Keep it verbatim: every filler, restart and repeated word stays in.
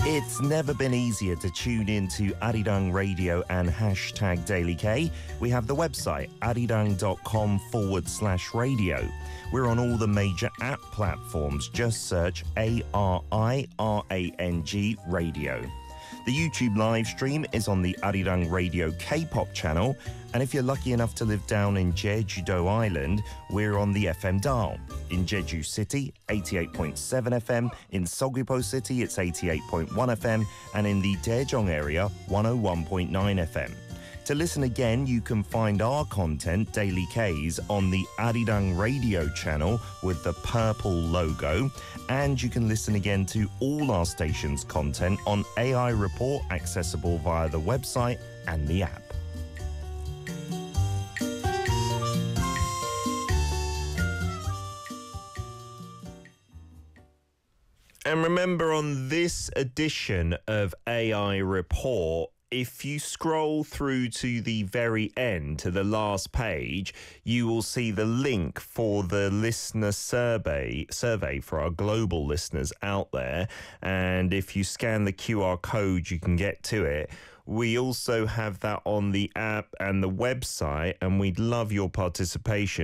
It's never been easier to tune into Arirang Radio and hashtag Daily K. We have the website arirang.com forward slash radio. We're on all the major app platforms. Just search A R I R A N G Radio. The YouTube live stream is on the Arirang Radio K-pop channel, and if you're lucky enough to live down in Jeju-do Island, we're on the F M dial. In Jeju City, eighty-eight point seven F M, in Seogwipo City, it's eighty-eight point one F M, and in the Daejeong area, one oh one point nine F M. To listen again, you can find our content, Daily K's, on the Arirang Radio channel with the purple logo. And you can listen again to all our station's content on A I Report, accessible via the website and the app. And remember, on this edition of A I Report, if you scroll through to the very end, to the last page, you will see the link for the listener survey survey for our global listeners out there. And if you scan the Q R code, you can get to it. We also have that on the app and the website, and we'd love your participation.